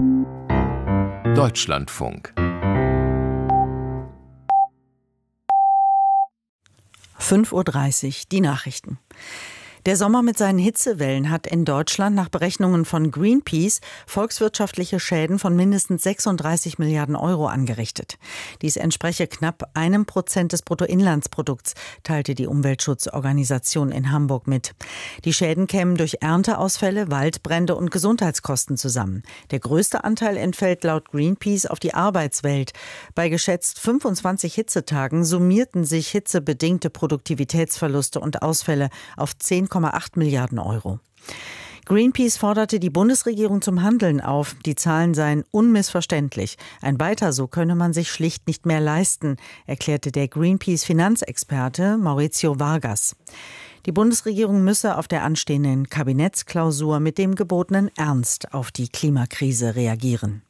Deutschlandfunk 5:30 Uhr, die Nachrichten. Der Sommer mit seinen Hitzewellen hat in Deutschland nach Berechnungen von Greenpeace volkswirtschaftliche Schäden von mindestens 36 Milliarden Euro angerichtet. Dies entspreche knapp 1% des Bruttoinlandsprodukts, teilte die Umweltschutzorganisation in Hamburg mit. Die Schäden kämen durch Ernteausfälle, Waldbrände und Gesundheitskosten zusammen. Der größte Anteil entfällt laut Greenpeace auf die Arbeitswelt. Bei geschätzt 25 Hitzetagen summierten sich hitzebedingte Produktivitätsverluste und Ausfälle auf 10,8 Milliarden Euro. Greenpeace forderte die Bundesregierung zum Handeln auf. Die Zahlen seien unmissverständlich. Ein Weiter so könne man sich schlicht nicht mehr leisten, erklärte der Greenpeace-Finanzexperte Maurizio Vargas. Die Bundesregierung müsse auf der anstehenden Kabinettsklausur mit dem gebotenen Ernst auf die Klimakrise reagieren.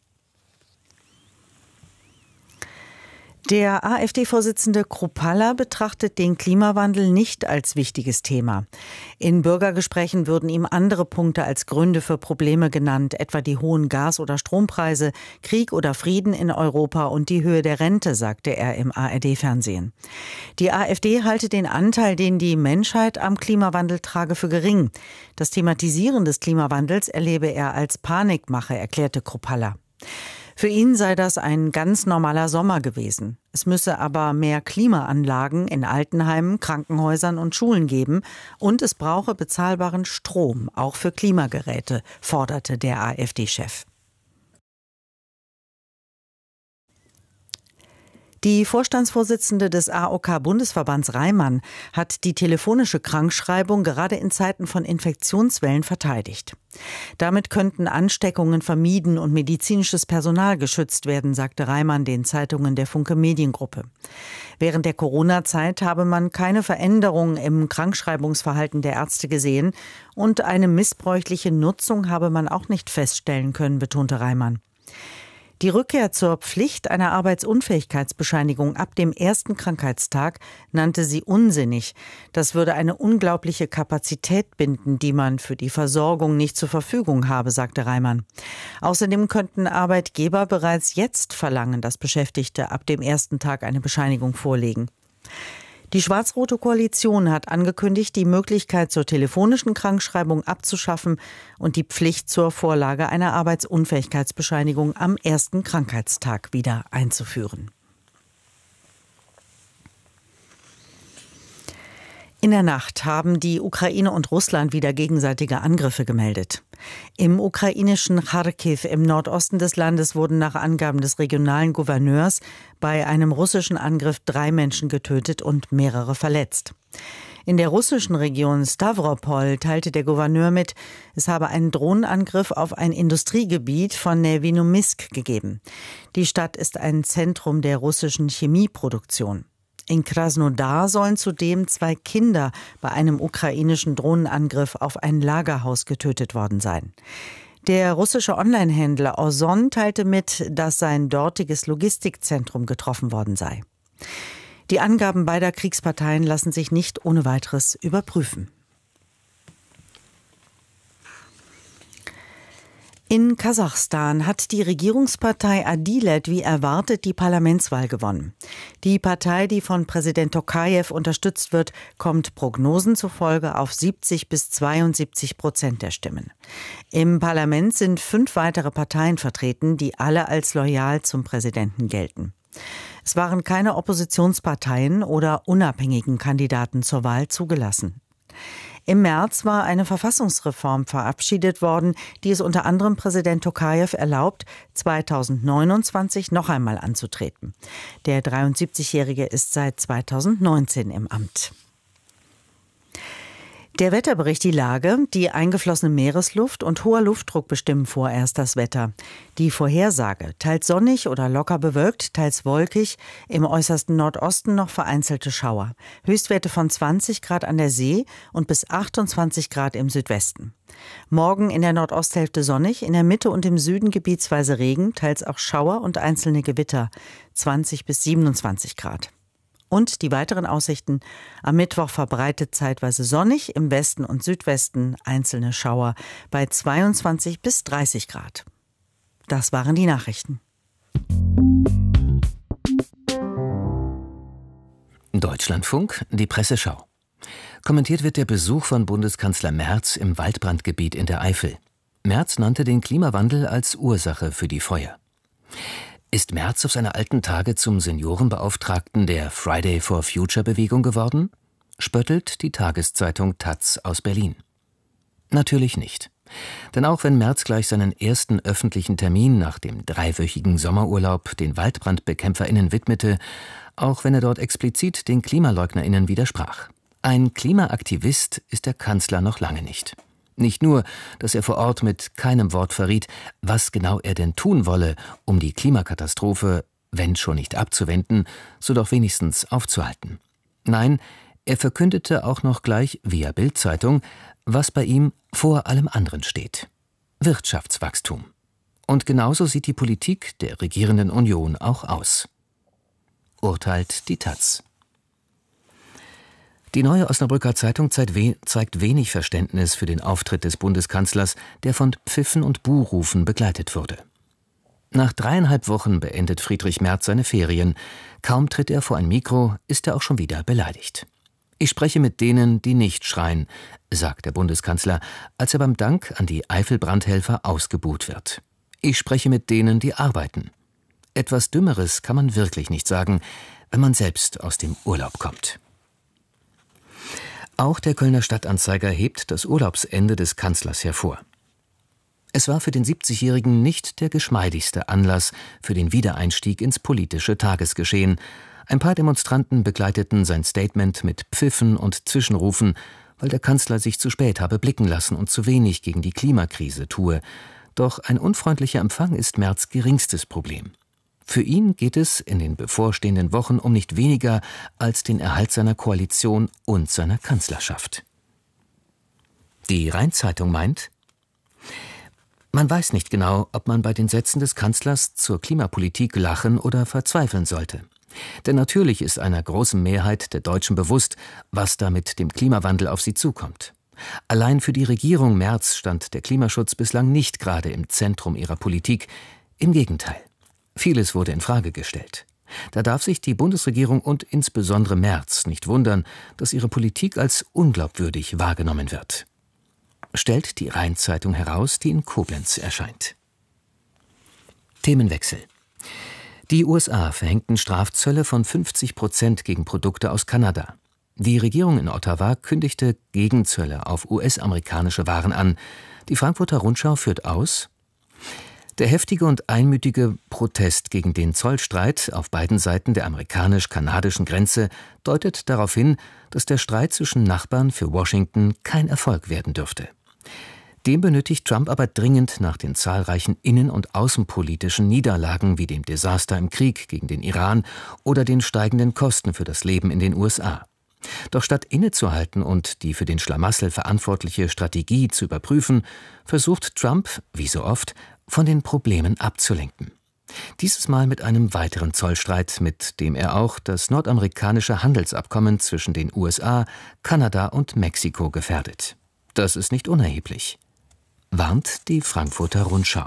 Der AfD-Vorsitzende Kruppalla betrachtet den Klimawandel nicht als wichtiges Thema. In Bürgergesprächen würden ihm andere Punkte als Gründe für Probleme genannt, etwa die hohen Gas- oder Strompreise, Krieg oder Frieden in Europa und die Höhe der Rente, sagte er im ARD-Fernsehen. Die AfD halte den Anteil, den die Menschheit am Klimawandel trage, für gering. Das Thematisieren des Klimawandels erlebe er als Panikmache, erklärte Kruppalla. Für ihn sei das ein ganz normaler Sommer gewesen. Es müsse aber mehr Klimaanlagen in Altenheimen, Krankenhäusern und Schulen geben und es brauche bezahlbaren Strom, auch für Klimageräte, forderte der AfD-Chef. Die Vorstandsvorsitzende des AOK-Bundesverbands Reimann hat die telefonische Krankschreibung gerade in Zeiten von Infektionswellen verteidigt. Damit könnten Ansteckungen vermieden und medizinisches Personal geschützt werden, sagte Reimann den Zeitungen der Funke Mediengruppe. Während der Corona-Zeit habe man keine Veränderung im Krankschreibungsverhalten der Ärzte gesehen und eine missbräuchliche Nutzung habe man auch nicht feststellen können, betonte Reimann. Die Rückkehr zur Pflicht einer Arbeitsunfähigkeitsbescheinigung ab dem ersten Krankheitstag nannte sie unsinnig. Das würde eine unglaubliche Kapazität binden, die man für die Versorgung nicht zur Verfügung habe, sagte Reimann. Außerdem könnten Arbeitgeber bereits jetzt verlangen, dass Beschäftigte ab dem ersten Tag eine Bescheinigung vorlegen. Die schwarz-rote Koalition hat angekündigt, die Möglichkeit zur telefonischen Krankschreibung abzuschaffen und die Pflicht zur Vorlage einer Arbeitsunfähigkeitsbescheinigung am ersten Krankheitstag wieder einzuführen. In der Nacht haben die Ukraine und Russland wieder gegenseitige Angriffe gemeldet. Im ukrainischen Charkiw im Nordosten des Landes wurden nach Angaben des regionalen Gouverneurs bei einem russischen Angriff 3 Menschen getötet und mehrere verletzt. In der russischen Region Stawropol teilte der Gouverneur mit, es habe einen Drohnenangriff auf ein Industriegebiet von Nevinomysk gegeben. Die Stadt ist ein Zentrum der russischen Chemieproduktion. In Krasnodar sollen zudem 2 Kinder bei einem ukrainischen Drohnenangriff auf ein Lagerhaus getötet worden sein. Der russische Onlinehändler Ozon teilte mit, dass sein dortiges Logistikzentrum getroffen worden sei. Die Angaben beider Kriegsparteien lassen sich nicht ohne weiteres überprüfen. In Kasachstan hat die Regierungspartei Adilet wie erwartet die Parlamentswahl gewonnen. Die Partei, die von Präsident Tokajew unterstützt wird, kommt Prognosen zufolge auf 70-72% der Stimmen. Im Parlament sind 5 weitere Parteien vertreten, die alle als loyal zum Präsidenten gelten. Es waren keine Oppositionsparteien oder unabhängigen Kandidaten zur Wahl zugelassen. Im März war eine Verfassungsreform verabschiedet worden, die es unter anderem Präsident Tokajew erlaubt, 2029 noch einmal anzutreten. Der 73-Jährige ist seit 2019 im Amt. Der Wetterbericht, die Lage, die eingeflossene Meeresluft und hoher Luftdruck bestimmen vorerst das Wetter. Die Vorhersage, teils sonnig oder locker bewölkt, teils wolkig, im äußersten Nordosten noch vereinzelte Schauer. Höchstwerte von 20 Grad an der See und bis 28 Grad im Südwesten. Morgen in der Nordosthälfte sonnig, in der Mitte und im Süden gebietsweise Regen, teils auch Schauer und einzelne Gewitter, 20 bis 27 Grad. Und die weiteren Aussichten: am Mittwoch verbreitet zeitweise sonnig, im Westen und Südwesten einzelne Schauer bei 22 bis 30 Grad. Das waren die Nachrichten. Deutschlandfunk, die Presseschau. Kommentiert wird der Besuch von Bundeskanzler Merz im Waldbrandgebiet in der Eifel. Merz nannte den Klimawandel als Ursache für die Feuer. Ist Merz auf seine alten Tage zum Seniorenbeauftragten der Friday for Future Bewegung geworden? Spöttelt die Tageszeitung taz aus Berlin. Natürlich nicht. Denn auch wenn Merz gleich seinen ersten öffentlichen Termin nach dem 3-wöchigen Sommerurlaub den WaldbrandbekämpferInnen widmete, auch wenn er dort explizit den KlimaleugnerInnen widersprach. Ein Klimaaktivist ist der Kanzler noch lange nicht. Nicht nur, dass er vor Ort mit keinem Wort verriet, was genau er denn tun wolle, um die Klimakatastrophe, wenn schon nicht abzuwenden, so doch wenigstens aufzuhalten. Nein, er verkündete auch noch gleich via Bild-Zeitung, was bei ihm vor allem anderen steht: Wirtschaftswachstum. Und genauso sieht die Politik der regierenden Union auch aus. Urteilt die taz. Die Neue Osnabrücker Zeitung zeigt wenig Verständnis für den Auftritt des Bundeskanzlers, der von Pfiffen und Buhrufen begleitet wurde. Nach 3,5 Wochen beendet Friedrich Merz seine Ferien. Kaum tritt er vor ein Mikro, ist er auch schon wieder beleidigt. Ich spreche mit denen, die nicht schreien, sagt der Bundeskanzler, als er beim Dank an die Eifelbrandhelfer ausgebuht wird. Ich spreche mit denen, die arbeiten. Etwas Dümmeres kann man wirklich nicht sagen, wenn man selbst aus dem Urlaub kommt. Auch der Kölner Stadtanzeiger hebt das Urlaubsende des Kanzlers hervor. Es war für den 70-Jährigen nicht der geschmeidigste Anlass für den Wiedereinstieg ins politische Tagesgeschehen. Ein paar Demonstranten begleiteten sein Statement mit Pfiffen und Zwischenrufen, weil der Kanzler sich zu spät habe blicken lassen und zu wenig gegen die Klimakrise tue. Doch ein unfreundlicher Empfang ist Merz' geringstes Problem. Für ihn geht es in den bevorstehenden Wochen um nicht weniger als den Erhalt seiner Koalition und seiner Kanzlerschaft. Die Rhein-Zeitung meint: Man weiß nicht genau, ob man bei den Sätzen des Kanzlers zur Klimapolitik lachen oder verzweifeln sollte. Denn natürlich ist einer großen Mehrheit der Deutschen bewusst, was da mit dem Klimawandel auf sie zukommt. Allein für die Regierung Merz stand der Klimaschutz bislang nicht gerade im Zentrum ihrer Politik. Im Gegenteil. Vieles wurde in Frage gestellt. Da darf sich die Bundesregierung und insbesondere Merz nicht wundern, dass ihre Politik als unglaubwürdig wahrgenommen wird. Stellt die Rhein-Zeitung heraus, die in Koblenz erscheint. Themenwechsel. Die USA verhängten Strafzölle von 50% gegen Produkte aus Kanada. Die Regierung in Ottawa kündigte Gegenzölle auf US-amerikanische Waren an. Die Frankfurter Rundschau führt aus: Der heftige und einmütige Protest gegen den Zollstreit auf beiden Seiten der amerikanisch-kanadischen Grenze deutet darauf hin, dass der Streit zwischen Nachbarn für Washington kein Erfolg werden dürfte. Dem benötigt Trump aber dringend nach den zahlreichen innen- und außenpolitischen Niederlagen wie dem Desaster im Krieg gegen den Iran oder den steigenden Kosten für das Leben in den USA. Doch statt innezuhalten und die für den Schlamassel verantwortliche Strategie zu überprüfen, versucht Trump, wie so oft, von den Problemen abzulenken. Dieses Mal mit einem weiteren Zollstreit, mit dem er auch das nordamerikanische Handelsabkommen zwischen den USA, Kanada und Mexiko gefährdet. Das ist nicht unerheblich, warnt die Frankfurter Rundschau.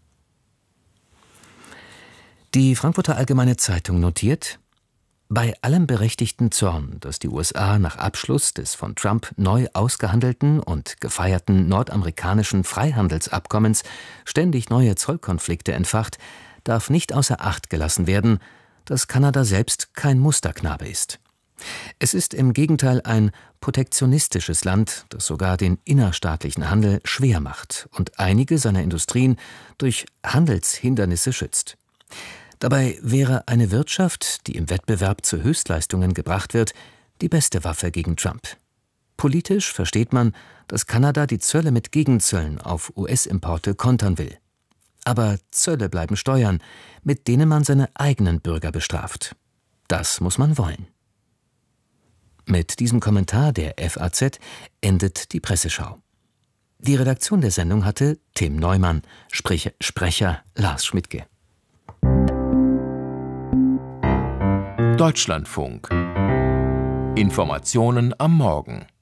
Die Frankfurter Allgemeine Zeitung notiert: Bei allem berechtigten Zorn, dass die USA nach Abschluss des von Trump neu ausgehandelten und gefeierten nordamerikanischen Freihandelsabkommens ständig neue Zollkonflikte entfacht, darf nicht außer Acht gelassen werden, dass Kanada selbst kein Musterknabe ist. Es ist im Gegenteil ein protektionistisches Land, das sogar den innerstaatlichen Handel schwer macht und einige seiner Industrien durch Handelshindernisse schützt. Dabei wäre eine Wirtschaft, die im Wettbewerb zu Höchstleistungen gebracht wird, die beste Waffe gegen Trump. Politisch versteht man, dass Kanada die Zölle mit Gegenzöllen auf US-Importe kontern will. Aber Zölle bleiben Steuern, mit denen man seine eigenen Bürger bestraft. Das muss man wollen. Mit diesem Kommentar der FAZ endet die Presseschau. Die Redaktion der Sendung hatte Tim Neumann, Sprecher Lars Schmidtke. Deutschlandfunk. Informationen am Morgen.